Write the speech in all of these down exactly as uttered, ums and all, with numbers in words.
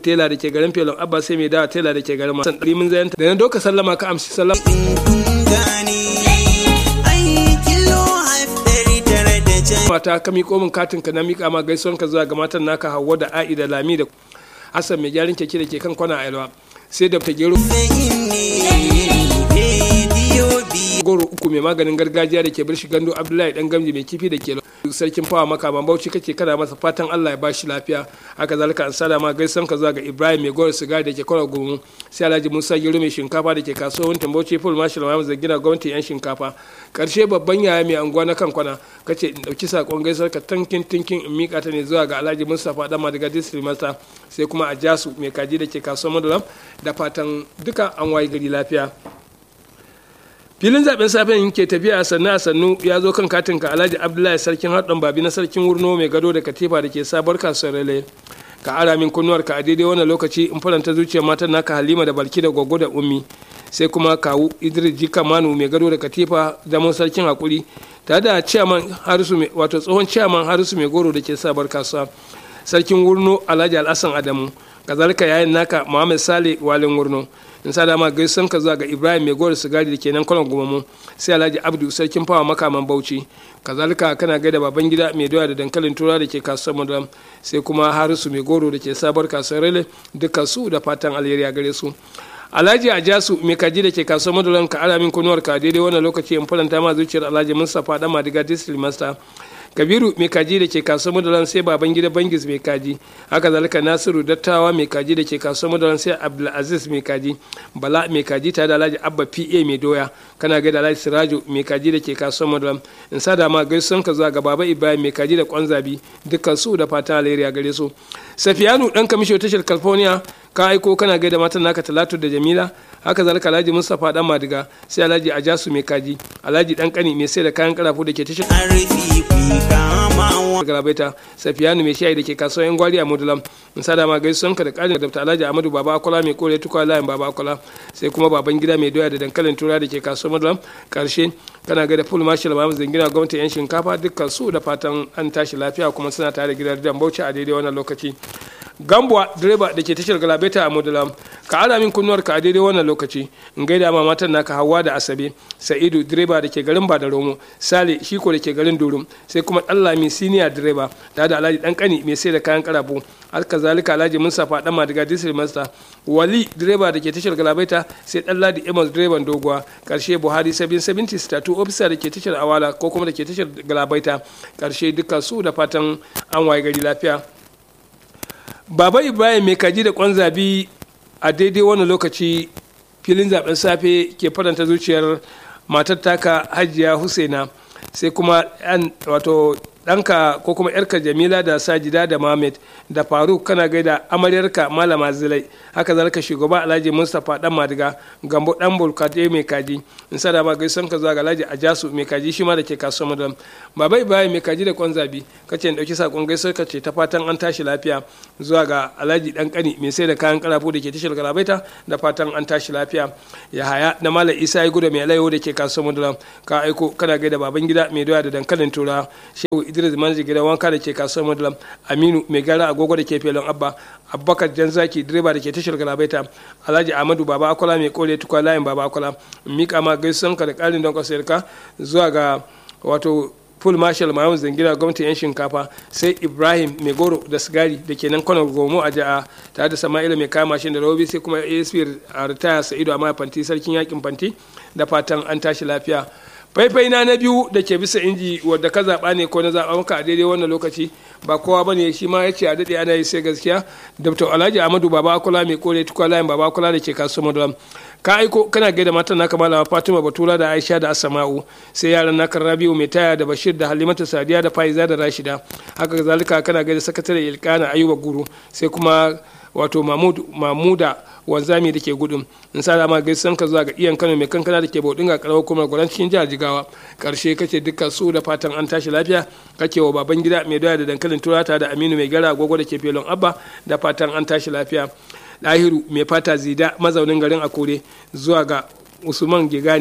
tela da ke garin felon abba sai mai dawa tela da ke garin masan ɗari mun zayanta da na doka sallama ka amshi sallama mata ka miƙo min katin ka na miƙa ma gaisuwan ka zuwa ga matan naka Hauwa da A'i da Lami da Hassan mai gyaran keke da ke kan kwana Ailwa sai da ta gero goro uku mai maganin gargajiya da ke birshi gando Abdullahi dan gamji mai kifi da ke sarkin fawa makaman Bauchi kake kana masa fatan Allah ya bashi lafiya haka zalika an sada ma gaisan ka zuwa ga Ibrahim mai goro sigari da ke kwana gumu sai Alhaji Musa Gero mai shinkafa da ke kasuwar Bauchi full marshal Muhammad Zagina gwamnati yan shinkafa karshe babban yaya mai anguwa na kan kwana kace in dauki sakon gaisar ka tankin tinkin in mika ta ne zuwa ga Alhaji Mustafa Dama daga district master sai kuma a Jasu mai kaji da ke kasuwar Madalam da fatan duka an wayi gari lafiya. Filin zaben safen ke tafiya a sannu a sannu ya zo kan katin ka Alhaji Abdullahi sarkin haɗin babi na sarkin Wurno mai gado da katifa da ke sabuwar kasuwar Rele ka ara min kunnuwar ka a daidai wannan lokaci in faranta zuciyar matan naka Halima da Balki da Goggo da Ummi sai kuma kawu Idris Jika Manu mai gado da katifa zaman sarkin hakuri tare da chairman Harisu mai wato tsohon chairman Harisu mai goro da ke sabuwar kasuwa sarkin Wurno Alhaji Alhassan Adamu kazalika yayin naka Muhammad Sale Walin Wurno in sa dama gaisan ka zuwa ga Ibrahim mai gowar sigari da kenan kwanan gumamu sai Alhaji Abdu sarkin fawa makaman Bauchi kazalika kana gaida baban gida mai doya da dankalin tura da ke kasuwar Madam sai kuma Harisu mai goro da ke sabar kasuwar Rele dukkan su da fatan alheri a gare su. Alhaji Ajasu mai kaji da ke kasuwar Madam ka ara min kunuwar ka daidai wannan lokaci in faranta ma zuciyar Alhaji Mustapha dan Madiga district master Kabiru mai kaji da ke kasuwar Madalan sai baban gida Bangis mai kaji haka zalika Nasiru Dattawa mai kaji da ke kasuwar Madalan sai Abdulaziz mai kaji Bala mai kaji tare da Alhaji Abba P A mai doya kana ga da Alhaji Sirajo mai kaji da ke kasuwar Madalan in sada ma gaisuwan ka zuwa ga Baba Ibrahim mai kaji da Kwanzabi dukkan su da fatan alheri a gare su. Safiyanu dan kamisho tashar California ka aiko kana ga da matan naka Talatu da Jamila haka zalika Alhaji Mustapha dan Madiga sai Alhaji Ajasu mai kaji Alhaji dan kani mai sai da kayan karafu da ke tashar Galabaita Safiyanu mai shayi da ke kasuwar Gwari a Mudulam in sada ma gaisuwan ka da karin da Alhaji Ahmadu Baba Akola mai kore tukwa layin Baba Akola sai kuma baban gida mai doya da dankalin tura da ke kasuwar Mudulam karshe kana ga da full marshal Muhammad Zangina gwamnati yan shinkafa dukkan su da fatan an tashi lafiya kuma suna tare da gidan Dan Bauchi a daidai wannan lokaci. Gambuwa direba da ke tashar Galabaita a Mudulam ka ara min kunnuwar ka a daidai wannan lokaci in gaida ma matan naka Hawwa da Asabe Sa'idu direba da ke garin Badaromo Sale Shiko da ke garin Durum sai kuma Dallami senior direba da da Alhaji Dan Kani mai sai da kayan karabu haka zalika Alhaji Mustafa Dan Madiga district master Wali direba da ke tashar Galabaita sai Dalladi Amos direban Doguwa karshe Buhari sabin seventy statue officer da ke tashar Awala ko kuma da ke tashar Galabaita karshe dukkan su da fatan an waye gari lafiya. Baba Ibrahim mai kaji da Kwanzabi a daidai wannan lokaci filin zaben safe ke faranta zuciyar matar taka Hajiya Husaina sai kuma wato ɗanka ko kuma yarka Jamila da Sajida da Mohammed da Faruk kana gaida amaryarka Malama Zulai haka zalika shugaba Alhaji Mustapha Dan Madiga Gambo Dan Bulkade mai kaji in sada ma gaisan ka zuwa ga Alhaji Ajasu mai kaji shi ma da ke kasuwar Madam Baba Ibrahim mai kaji da Kwanzabi kace in dauki sakon gaisar ka ce ta fatan an tashi lafiya zuwa ga Alhaji Dan Kani mai sai da kayan karafu da ke tashar Galabaita da fatan an tashi lafiya. Yahaya na Malam Isa ya gudu mai alayo da ke kasuwar Madam ka aiko kana gaida baban gida mai doya da dankalin tura Shehu Idris Manji gidan wanka da ke kasuwar Madalam Aminu mai gara agogo da ke felon Abba Abubakar Janzaki direba da ke tashar Galabaita Alhaji Ahmadu Baba Akola mai kore tukwa layin Baba Akola mika ma gaisan ka da karin don kwasayarka zuwa ga wato full marshal Muhammad Zangina gwamnati yan shinkafa sai Ibrahim mai goro da sigari da ke nan kwanan gomo a ja'a tare da Sama'ila mai kama mashin da Rabi sai kuma A S P a ritaya Sa'idu Amma Fanti sarkin yakin Fanti da fatan an tashi lafiya. Faifai na na biyu da ke bisa inji wadda ka zaɓa ne ko na zaɓa maka a daidai wannan lokaci ba kowa ba ne shi ma ya ce a daɗe ana yi sai gaskiya Dr. Alhaji Ahmadu Baba Akola mai kore tukwa layin Baba Akola da ke kasuwar Madalam ka aiko kana gaida matan naka Malama Fatima Batura da Aisha da Asma'u sai yaran naka Rabiu mai taya da Bashir da Halimatu Sadiya da Faiza da Rashida haka zalika kana gaida sakatare Ilkana Ayuba Guru sai kuma wato Mahmud Mahmuda wanzami da ke gudun in sa dama gaisan ka zuwa ga iyan Kano mai kankana da ke baudin ga karawar kuma gwaran cikin jihar Jigawa karshe kace dukkan su da fatan an tashi lafiya kake wa baban gida mai doya da dankalin turata da Aminu mai gara agogo da ke felon Abba da fatan an tashi lafiya. Lahiru mai fata zida mazaunin garin Akure zuwa ga Usman Gigani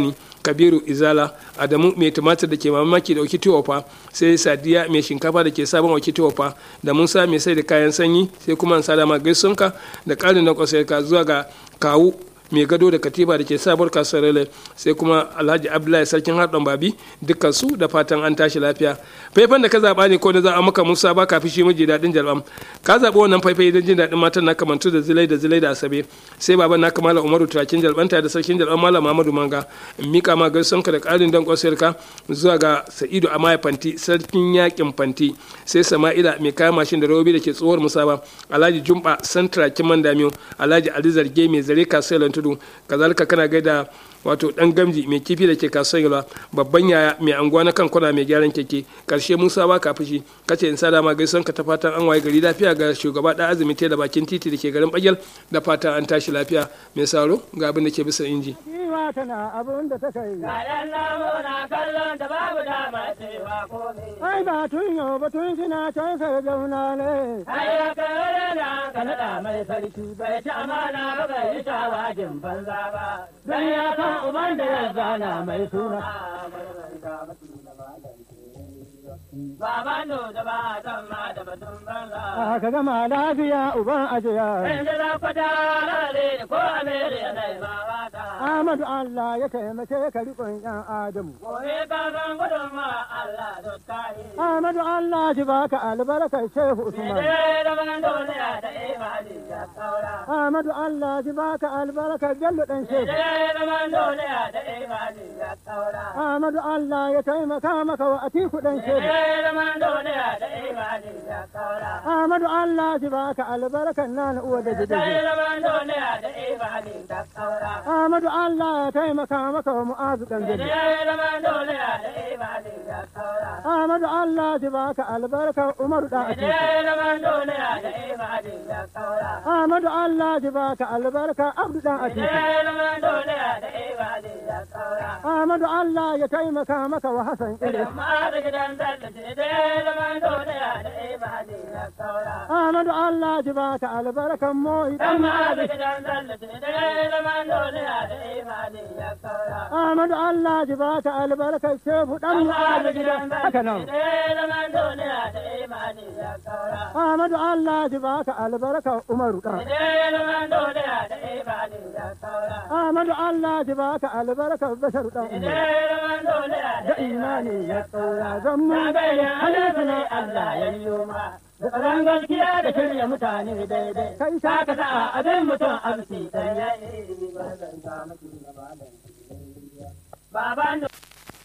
kabiru izala adamu mai tumatir da ke mamaki da wakiti ofa sai sadiya mai shinkafa da ke sabon wakiti ofa da musa mai sai da kayan sanyi sai kuma an sada ma gaisunka da ƙarin na kwasarka zuwa ga kawu mai gado da katiba da ke sabuwar kasuwar rele sai kuma alhaji abdullahi sarkin haɗin babi dukkan su da fatan an tashi lafiya faifan da ka zaɓa ne ko na za a maka musa ba ka fi shi miji daɗin jalbam ka zaɓi wannan faifai don jin daɗin matan na kamantu da zilai da zilai da asabe sai baban naka malam umaru turakin jalbanta da sarkin jalban malam muhammadu manga in miƙa ma gaisuwanka da ƙarin dan kwasarka zuwa ga sa'idu amaya fanti sarkin yakin fanti sai sama'ila mai kayan mashin da robobi da ke tsohuwar musaba alhaji jumba santrakin mandamiyo alhaji ali zarge mai zare kasuwar tudu kazalika kana gaida wato dan gamji mai kifi da ke kasuwar yalwa babban yaya mai anguwa na kan kwana mai gyaran keke karshe musa ba ka fushi kace in sada ma gaison ka ta fatan an waye gari lafiya ga shugaba da azumi te da bakin titi da ke garin bagel da fatan an tashi lafiya mai sauro ga abin da ke bisa inji tana abun da ta kai kayan namu na kallon da babu dama cewa komai ai ba tun yau ba tun kina can sai zauna ne ai ya kare da kanada mai sarki bai ci amana ba bai ci wajin banza ba dan ya san uban da ya zana mai suna baban da ba san ma da batun banza ka gama lafiya uban ajiya inda za ku tare ko ameriya dai ba wata Ahmadu Allah ya taimake ka riƙon ƴan Adamu. Gobe ka san gudun ma Allah don tare. Ahmadu Allah ji baka albarkar Shehu Usman. Sai da ban duniya da imani ya saura. Ahmadu Allah ji baka albarkar Bello ɗan Shehu. Sai da ban duniya da imani ya saura. Ahmadu Allah ya taimaka maka wa Atiku ɗan Shehu. Sai da ban duniya da imani ya saura. Ahmadu Allah ji baka albarkar Nana Uwa da Gidan. Sai da ban duniya da imani ya saura. Ahmadu Allah ya taimaka maka wa Mu'azu ɗan Gidan. Sai da ban duniya da imani ya saura. Ahmadu Allah ji baka albarkar Umaru ɗan Atiku. Sai da ban duniya da imani ya saura. Ahmadu Allah ji baka albarkar Abdu ɗan Atiku. Sai da ban duniya da imani ya saura. Ahmadu Allah ya taimaka maka wa Hassan Idris. Amma da gidan zalla ce dai da ban duniya da imani ya saura. Ahmadu Allah ji baka albarkar Moyi ɗan Amma da gidan zalla ce dai da ban duniya da imani ya saura. Ahmadu Allah ji baka albarkar Shehu ɗan Amma da gidan Mu'azu haka zalla nan. ce dai da ban duniya da imani ya saura. Ahmadu Allah ji baka albarkar Umaru ɗan. Dai da ban duniya da imani ya saura. Ahmadu Allah ji baka albarkar Bashar ɗan Umar. Dai da ban duniya Da imani ya tsaura zan mu Na bayyana halittu ne Allah ya yi ma. Da tsaron gaskiya da shirya mutane daidai. kai Ta sa ka sa abin mutum amsi sai ya yi ba zan sa maki da malam. Baban da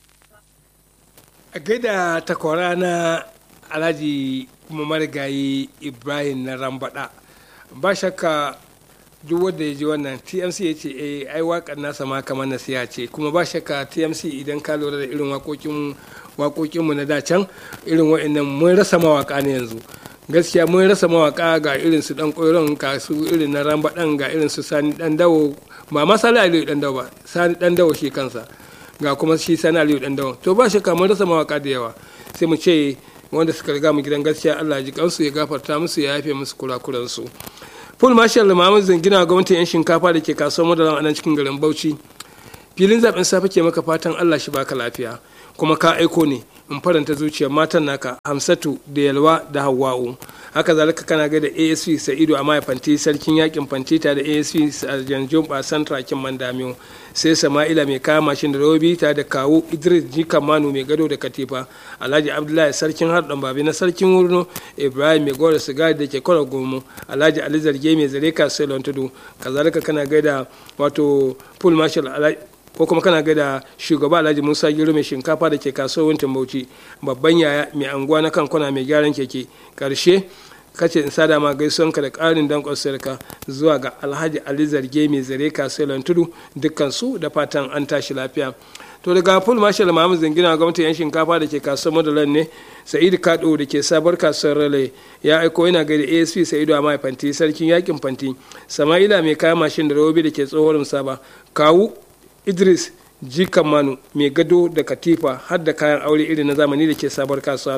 a gaida takwara na alhaji kuma marigayi ibrahim na rambada ba shakka duk wanda ya ji wannan tmc ya ce eh ai wakar nasa ma kamar nasiha ce kuma ba shakka tmc idan ka lura da irin waƙoƙin waƙoƙinmu na dacan irin wa'annan mun rasa mawaka ne yanzu gaskiya mun rasa mawaka ga irin su dan koyon ka su irin na rambadan ga irin su sani dan dawo ba ma sani aliyu dan dawo ba sani dan dawo shi kansa ga kuma shi sani aliyu dan dawo to ba shakka mun rasa mawaka da yawa sai mu ce wanda suka riga mu gidan gaskiya Allah ya ji kansu ya gafarta musu ya yafe musu kurakuran su full marshal Muhammad Zangina gwamnatin yan shinkafa da ke kasuwar madaran a nan cikin garin Bauchi filin zaben safe ke maka fatan Allah shi baka lafiya kuma ka aiko ne in faranta zuciyar matan naka Hamsatu da Yalwa da Hawwa'u haka zalika kana ga da A S P Sa'idu a mai fanti sarkin yakin fanti ta da A S P Sarjan Jumba Santrakin Mandamiyo sai Sama'ila mai kaya mashin da robi ta da kawo Idris Jikan Manu mai gado da katifa Alhaji Abdullahi sarkin harɗan babi na sarkin wurno Ibrahim mai gora sigari da ke kwara gomo Alhaji Ali Zarge mai zare kasuwar tudu kazalika kana ga da wato full marshal ko kuma kana ga da shugaba Alhaji Musa Giro mai shinkafa da ke kasuwar Wuntin Bauchi babban yaya mai anguwa na kankuna mai gyaran keke karshe kace in sada ma gaisuwanka da ƙarin dankon sarka zuwa ga Alhaji Ali Zarge mai zare kasuwar tudu dukkan su da fatan an tashi lafiya to daga full marshal Muhammad Zangina gwamnatin yan shinkafa da ke kasuwar Madalan ne Sa'idu Kado da ke sabar kasuwar Rale ya aiko yana gaida A S P Sa'idu a mai fanti sarkin yakin fanti Sama'ila mai kaya mashin da robi da ke tsohuwar musaba kawu Idris Jikan Manu mai gado da katifa har da kayan aure irin na zamani da ke sabar kasuwa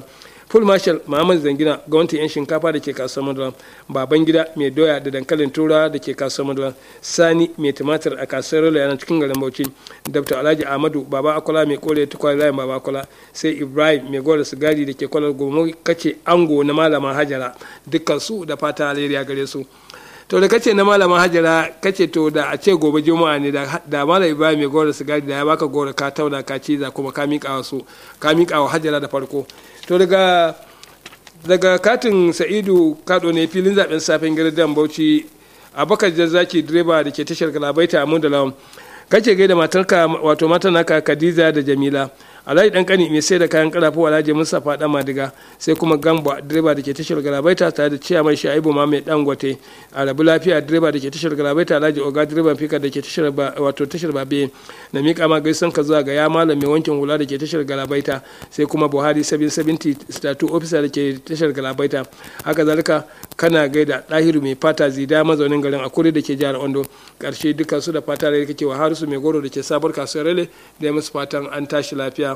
full marshal muhammad zangina gwamnatin yan shinkafa da ke kasuwar madara, baban gida mai doya da dankalin tura da ke kasuwar madara, sani mai tumatir a kasuwar rola yana cikin garin bauchi, dr alhaji ahmadu baba akola mai kore tukwa layin baba akola, sai ibrahim mai gora sigari da ke kwalar gomo kace ango na malama hajara, dukkan su da fata alheri gare su. To da kace na malama hajara kace to da a ce gobe juma'a ne da da malam ibrahim mai gora sigari da ya baka gora ka tauna ka ciza kuma ka miƙa wasu ka miƙa wa hajara da farko. To daga daga katin sa'idu kado ne filin zaben safen gidan bauchi abakar jazzaki direba da ke tashar galabaita a mundalawan kace gaida matarka wato matan naka Khadija da Jamila, alhaji dan kani mai sai da kayan karafu alhaji Mustapha dan Madiga, sai kuma Gamba direba da ke tashar galabaita tare da ciyaman Shaibu ma mai dangote, a rabu lafiya direba da ke tashar galabaita alhaji Oga direban fika da ke tashar wato tashar Babe, na mika ma gaisan ka zuwa ga ya malam mai wankin hula da ke tashar galabaita, sai kuma Buhari sabin sabinti statue officer da ke tashar galabaita. Haka zalika kana gaida Dahiru mai fata zida mazaunin garin Akure da ke jihar Ondo. Karshe dukkan su da fata da kake wa Harisu mai goro da ke sabar kasuwar Rele da musu fatan an tashi lafiya.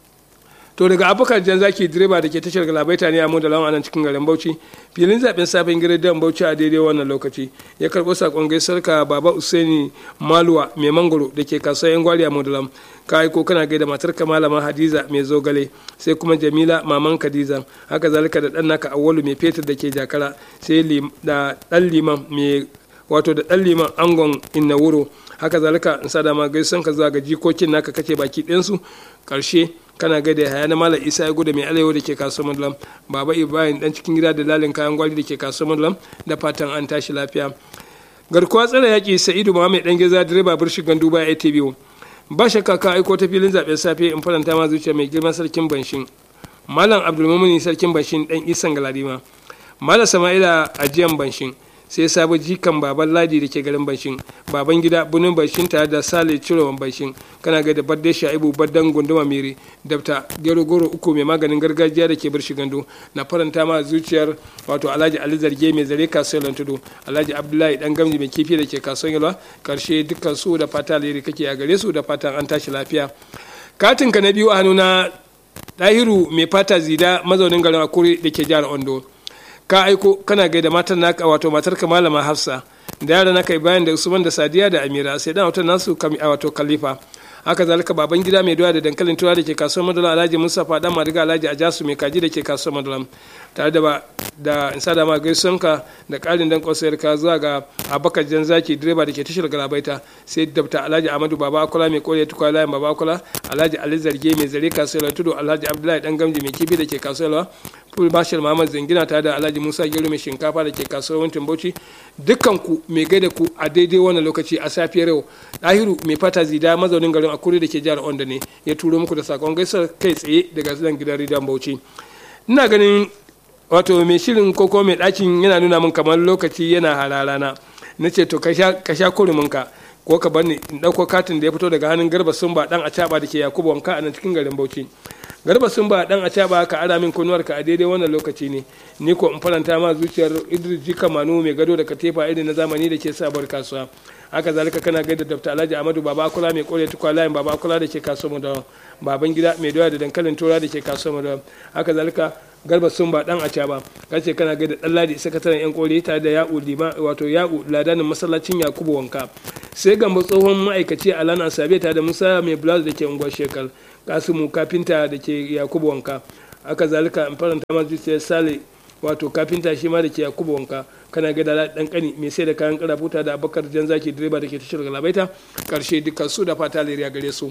To daga abokan jan zaki direba da ke tashar galabaita ne a mu da lawan anan cikin garin Bauchi, filin zaben safin gidan Bauchi a daidai wannan lokaci ya karbo sakon gaisar ka baba Usaini Maluwa mai mangoro da ke kasuwar yan gwari a Modalam, ka aiko kana gaida matar ka malama Hadiza mai zogale, sai kuma Jamila maman Khadija, haka zalika da dan naka Awwalu mai fetur da ke Jakara, sai da dan liman mai wato da dan liman angon inna wuro, haka zalika in sada ma gaisan ka zuwa ga jikokin naka kace baki ɗinsu. Karshe kana gaida yaya na malam Isa ya gudu mai alewa da ke kasuwar Madulam, baba Ibrahim dan cikin gida da lalin kayan gwari da ke kasuwar Madulam, da fatan an tashi lafiya. Garkuwa tsara yaki Sa'idu Muhammad dan geza direba birshi gandu ba A T V, ba shakka ka aiko ta filin zaben safe in faranta ma zuciya mai girman sarkin Banshin malam Abdulmumuni sarkin Banshin dan Isan Galadima, malam Sama'ila ajiyan Banshin, sai sabo jikan baban Ladi da ke garin Banshin, baban gida bunin Banshin tare da Sale Cirowan Banshin, kana ga da Badde Shaibu Baddan Gunduma Miri, Dabta Gero Goro uku mai maganin gargajiya da ke birshi gando, na faranta ma zuciyar wato Alhaji Ali Zarge mai zare kasuwar Tudu, Alhaji Abdullahi dan Gamji mai kifi da ke kasuwar Yalwa. Karshe dukkan su da fata alheri kake a gare su da fatan an tashi lafiya. Katin ka na biyu a hannuna Dahiru mai fata zida mazaunin garin Akure da ke jihar Ondo, ka aiko kana gaida matan naka wato matar ka malama Hafsa da yara naka bayan da Usman da Sadiya da Amira, sai dan watan nasu wato Khalifa. Haka zalika baban gida mai doya da dankalin tura da ke kasuwar Madala Alhaji Mustapha dan Madiga Alhaji Ajasu mai kaji da ke kasuwar Madala, tare da ba da insa da ma gaisuwanka da karin dan kwasayar ka zuwa ga Abakar Janzaki direba da ke tashar Galabaita, sai Dabta Alhaji Ahmadu Baba Akola mai kore tukwa layin Baba Akola, Alhaji Ali Zarge mai zare kasuwar Tudu, Alhaji Abdullahi dan Gamji mai kifi da ke kasuwar Full Marshal Muhammad Zangina tare da Alhaji Musa Gero mai shinkafa da ke kasuwar Wuntin Bauchi. Dukkan ku mai gaida ku a daidai wannan lokaci a safiyar yau Dahiru mai fata zida mazaunin garin Akure da ke jihar Ondo ne ya turo muku da sakon gaisar kai tsaye daga zan gidan Ridan Bauchi. Ina ganin wato mai shirin koko mai ɗakin yana nuna min kamar lokaci yana hararana, na ce to ka sha kuruminka ko ka bar ni in ɗauko katin da ya fito daga hannun Garba Sumba dan Acaba da ke Yakubu Wanka a nan cikin garin Bauchi. Garba Sumba dan Acaba ka ara min kunnuwarka a daidai wannan lokaci ne, ni ko in faranta ma zuciyar Idris Jika Manu mai gado da katifa irin na zamani da ke sabuwar kasuwa. Haka zalika kana gaida Dr. Alhaji Ahmadu Baba Akula mai kore tukwa layin Baba Akula da ke kasuwar da baban gida mai doya da dankalin tura da ke kasuwar da. Haka zalika Garba Sumba dan Acaba kace kana gaida Dan Ladi sakataren yan kore tare da Ya'u Lima wato Ya'u ladanin masallacin Yakubu Wanka, sai Gambo tsohon ma'aikaci a Lana Sabe tare da Musa mai blouse da ke unguwar Shekal, Kasimu kafinta da ke Yakubu Wanka. Haka zalika in faranta ma zuciyar Sale wato kafinta shi ma da ke Yakubu Wanka, kana ga da dan kani mai sai da kayan karafuta da Abubakar Janzaki direba da ke tashar Galabaita. Karshe dukkan su da fata lariya gare su.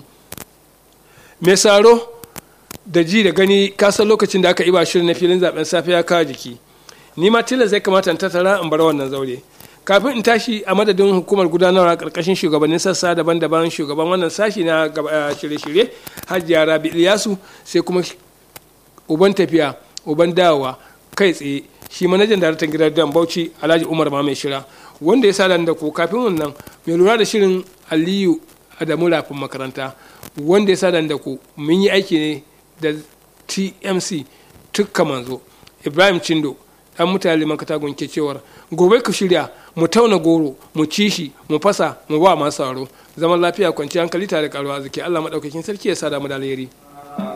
Mai saro da ji da gani kasan lokacin da aka iba shirin na filin zaben safiya kawo jiki, ni ma tilas zai kamata in tattara in bar wannan zaure. Kafin in tashi a madadin hukumar gudanarwa karkashin shugabannin sassa daban-daban, shugaban wannan sashi na shirye-shirye Hajiya Rabi Ilyasu, sai kuma uban tafiya uban dawowa kai tsaye shi manajan daraktan gidan Bauchi Alhaji Umar Mamai Shira, wanda ya sada da ku kafin wannan mai lura da shirin Aliyu Adamu Rafin makaranta, wanda ya sada da ku mun yi aiki ne da T M C tukka manzo Ibrahim Chindo dan mutane makatagun ke cewar gobe ku shirya mu tauna goro mu ci shi mu fasa mu ba masu sauraro zaman lafiya kwanciyar hankali tare da karuwa zaki Allah madaukakin sarki ya sada mu da alheri.